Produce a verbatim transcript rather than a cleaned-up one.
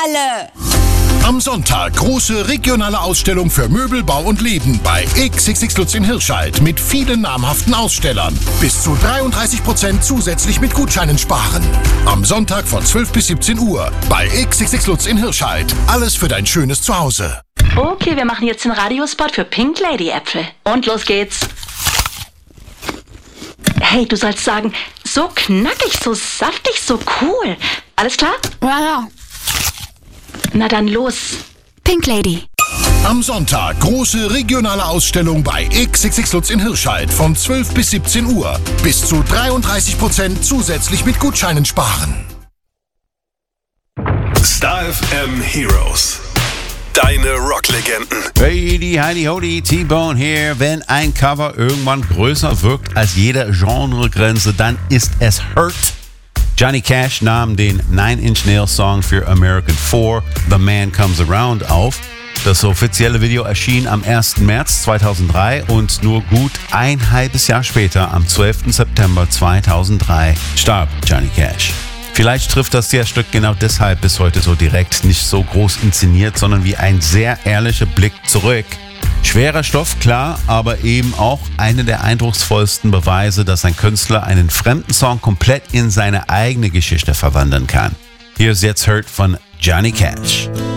alle! Am Sonntag große regionale Ausstellung für Möbel, Bau und Leben bei X X X Lutz in Hirscheid mit vielen namhaften Ausstellern. Bis zu dreiunddreißig Prozent zusätzlich mit Gutscheinen sparen. Am Sonntag von zwölf bis siebzehn Uhr bei X X X Lutz in Hirscheid. Alles für dein schönes Zuhause. Okay, wir machen jetzt den Radiospot für Pink Lady Äpfel. Und los geht's. Hey, du sollst sagen, so knackig, so saftig, so cool. Alles klar? Ja, ja. Na dann los. Pink Lady. Am Sonntag große regionale Ausstellung bei X X X Lutz in Hirscheid von zwölf bis siebzehn Uhr. Bis zu dreiunddreißig Prozent zusätzlich mit Gutscheinen sparen. Star F M Heroes. Deine Rocklegenden. Hey, Heidi Hodi, T-Bone hier. Wenn ein Cover irgendwann größer wirkt als jede Genregrenze, dann ist es Hurt. Johnny Cash nahm den Nine Inch Nails Song für American Four, The Man Comes Around, auf. Das offizielle Video erschien am ersten März zweitausenddrei und nur gut ein halbes Jahr später, am zwölften September zweitausenddrei, starb Johnny Cash. Vielleicht trifft das Stück genau deshalb bis heute so direkt, nicht so groß inszeniert, sondern wie ein sehr ehrlicher Blick zurück. Schwerer Stoff, klar, aber eben auch eine der eindrucksvollsten Beweise, dass ein Künstler einen fremden Song komplett in seine eigene Geschichte verwandeln kann. Hier ist jetzt Hurt von Johnny Cash.